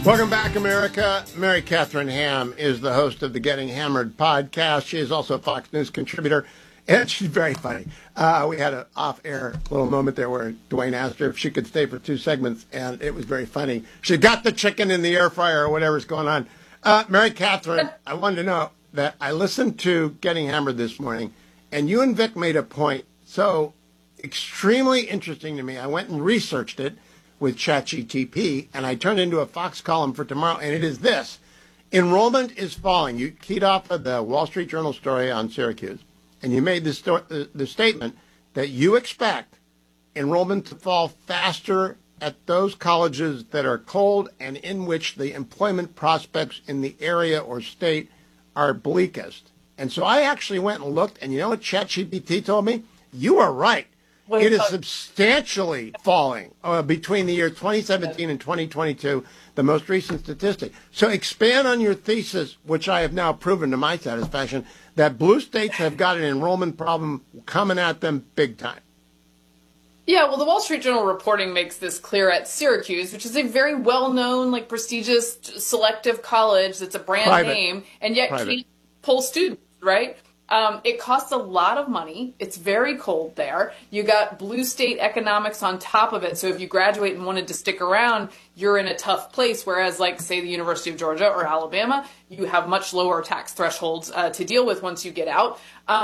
Welcome back, America. Mary Catherine Ham is the host of the Getting Hammered podcast. She is also a Fox News contributor, and she's very funny. We had an off-air little moment there where Dwayne asked her if she could stay for 2 segments, and it was very funny. She got the chicken in the air fryer or whatever's going on. Mary Catherine, I wanted to know that I listened to Getting Hammered this morning, and you and Vic made a point so extremely interesting to me. I went and researched it with ChatGPT, and I turned into a Fox column for tomorrow, and it is this. Enrollment is falling. You keyed off of the Wall Street Journal story on Syracuse, and you made the statement that you expect enrollment to fall faster at those colleges that are cold and in which the employment prospects in the area or state are bleakest. And so I actually went and looked, and you know what ChatGPT told me? You are right. It is substantially falling between the year 2017 and 2022, the most recent statistic. So expand on your thesis, which I have now proven to my satisfaction, that blue states have got an enrollment problem coming at them big time. Yeah, well, the Wall Street Journal reporting makes this clear at Syracuse, which is a very well-known, prestigious, selective college that's a brand name, and yet can't pull students, right? It costs a lot of money. It's very cold there. You got blue state economics on top of it. So if you graduate and wanted to stick around, you're in a tough place. Whereas, say, the University of Georgia or Alabama, you have much lower tax thresholds to deal with once you get out.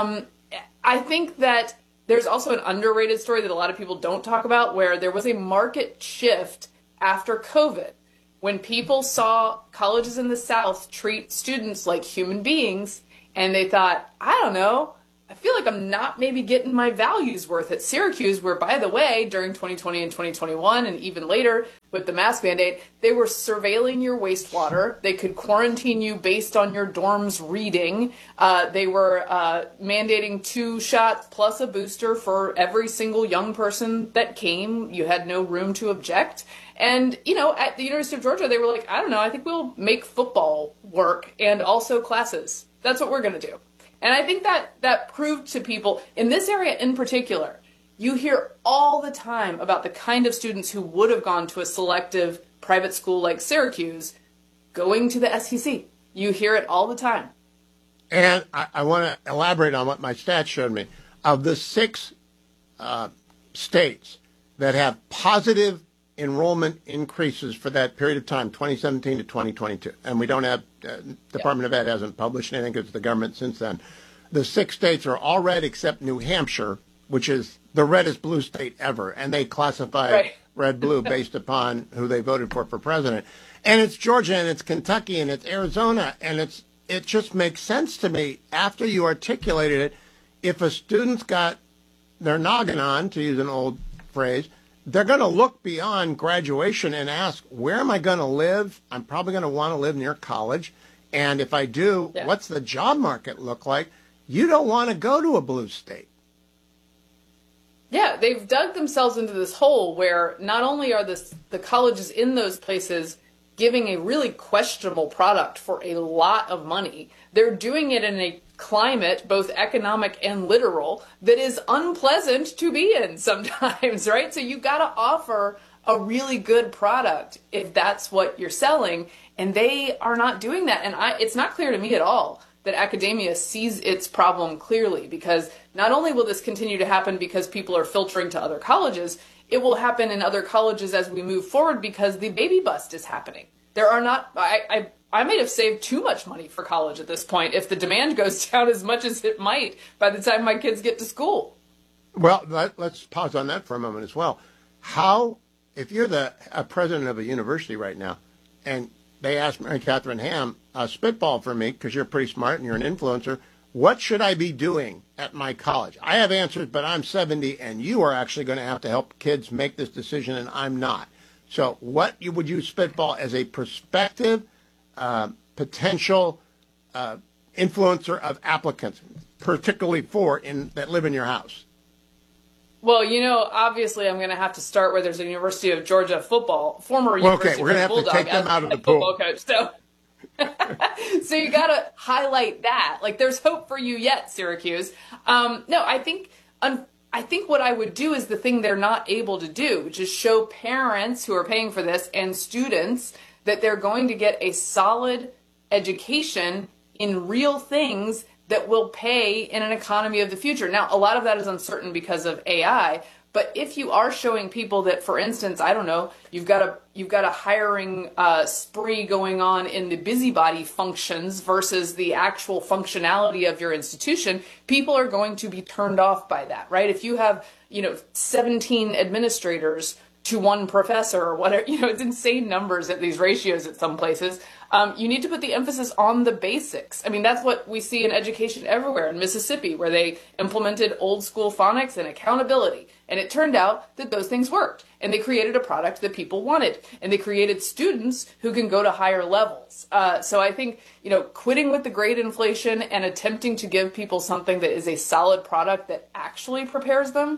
I think that there's also an underrated story that a lot of people don't talk about, where there was a market shift after COVID when people saw colleges in the South treat students like human beings. And they thought, I don't know, I feel like I'm not maybe getting my values worth at Syracuse, where, by the way, during 2020 and 2021, and even later with the mask mandate, they were surveilling your wastewater. They could quarantine you based on your dorm's reading. They were mandating 2 shots plus a booster for every single young person that came. You had no room to object. And, at the University of Georgia, they were like, I don't know, I think we'll make football work and also classes. That's what we're going to do. And I think that proved to people in this area in particular, you hear all the time about the kind of students who would have gone to a selective private school like Syracuse going to the SEC. You hear it all the time. And I want to elaborate on what my stats showed me. Of the 6 states that have positive enrollment increases for that period of time, 2017 to 2022, and we don't have, Department of Ed hasn't published anything, it's the government since then. The 6 states are all red except New Hampshire, which is the reddest blue state ever, and they classify red-blue based upon who they voted for president. And it's Georgia, and it's Kentucky, and it's Arizona, and it just makes sense to me after you articulated it. If a student's got their noggin on, to use an old phrase, they're going to look beyond graduation and ask, where am I going to live? I'm probably going to want to live near college. And if I do, what's the job market look like? You don't want to go to a blue state. Yeah, they've dug themselves into this hole where not only are the colleges in those places giving a really questionable product for a lot of money, they're doing it in a climate, both economic and literal, that is unpleasant to be in sometimes, right? So you got to offer a really good product if that's what you're selling, and they are not doing that. And it's not clear to me at all that academia sees its problem clearly, because not only will this continue to happen because people are filtering to other colleges, it will happen in other colleges as we move forward because the baby bust is happening. There are not, I might have saved too much money for college at this point if the demand goes down as much as it might by the time my kids get to school. Well, let's pause on that for a moment as well. How, if you're a president of a university right now, and they ask Mary Catherine Ham, spitball for me, because you're pretty smart and you're an influencer, what should I be doing at my college? I have answers, but I'm 70, and you are actually going to have to help kids make this decision, and I'm not. So what would you spitball as a prospective potential influencer of applicants, particularly that live in your house? Well, obviously I'm going to have to start where there's a University of Georgia former University we're going to have Bulldog to take them out of the pool. Coach, so you got to highlight that. There's hope for you yet, Syracuse. No, I think what I would do is the thing they're not able to do, which is show parents who are paying for this and students that they're going to get a solid education in real things that will pay in an economy of the future. Now, a lot of that is uncertain because of AI, but if you are showing people that, for instance, I don't know, you've got a hiring spree going on in the busybody functions versus the actual functionality of your institution, people are going to be turned off by that, right? If you have, 17 administrators to one professor or whatever, it's insane numbers at these ratios at some places. You need to put the emphasis on the basics. I mean, that's what we see in education everywhere. In Mississippi, where they implemented old school phonics and accountability. And it turned out that those things worked. And they created a product that people wanted. And they created students who can go to higher levels. So I think, quitting with the grade inflation and attempting to give people something that is a solid product that actually prepares them.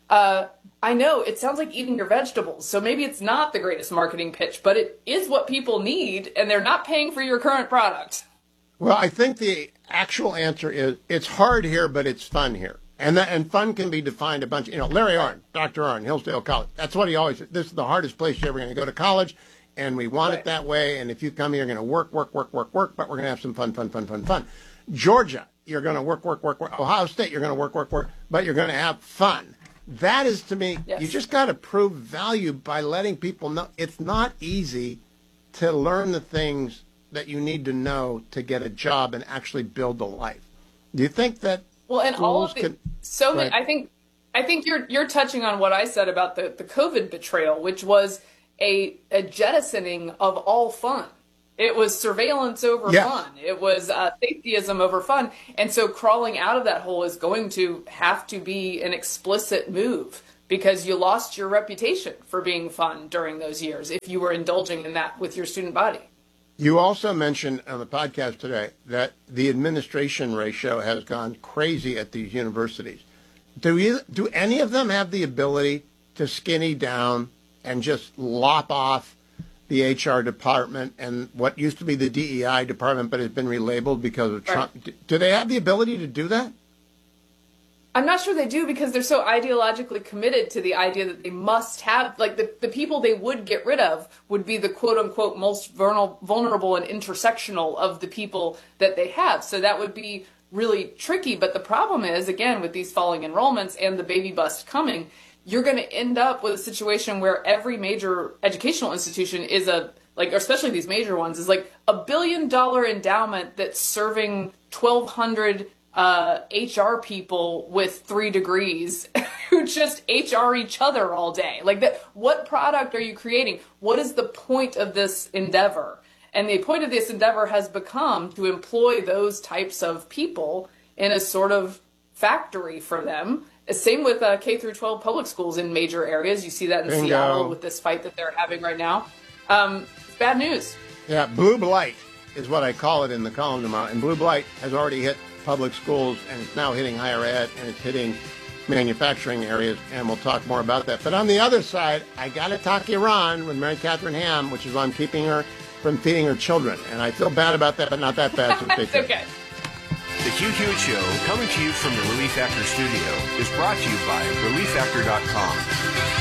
I know it sounds like eating your vegetables, so maybe it's not the greatest marketing pitch, but it is what people need, and they're not paying for your current product. Well, I think the actual answer is it's hard here, but it's fun here. And fun can be defined a bunch. Larry Arnn, Dr. Arnn, Hillsdale College. That's what he always said. This is the hardest place you're ever going to go to college, and we want it that way. And if you come here, you're going to work, but we're going to have some fun. Georgia, you're going to work. Ohio State, you're going to work, but you're going to have fun. That is, to me, yes. You just got to prove value by letting people know it's not easy to learn the things that you need to know to get a job and actually build a life. Do you think that? Well, and all of it. So right. I think you're touching on what I said about the COVID betrayal, which was a jettisoning of all fun. It was surveillance over fun. It was safetyism over fun. And so crawling out of that hole is going to have to be an explicit move because you lost your reputation for being fun during those years if you were indulging in that with your student body. You also mentioned on the podcast today that the administration ratio has gone crazy at these universities. Do any of them have the ability to skinny down and just lop off the HR department and what used to be the DEI department but has been relabeled because of Trump? Right. Do they have the ability to do that? I'm not sure they do because they're so ideologically committed to the idea that they must have, like the people they would get rid of would be the quote unquote most vulnerable and intersectional of the people that they have. So that would be really tricky. But the problem is, again, with these falling enrollments and the baby bust coming, you're going to end up with a situation where every major educational institution is especially these major ones, is like $1 billion endowment that's serving 1,200 HR people with 3 degrees who just HR each other all day. Like that, what product are you creating? What is the point of this endeavor? And the point of this endeavor has become to employ those types of people in a sort of factory for them. Same with K through 12 public schools in major areas. You see that in Seattle with this fight that they're having right now. It's bad news. Yeah, blue blight is what I call it in the column tomorrow. And blue blight has already hit public schools, and it's now hitting higher ed, and it's hitting manufacturing areas, and we'll talk more about that. But on the other side, I got to talk Iran with Mary Catherine Ham, which is why I'm keeping her from feeding her children. And I feel bad about that, but not that bad. So it's okay. The Hugh Hewitt Show, coming to you from the Relief Factor studio, is brought to you by ReliefFactor.com.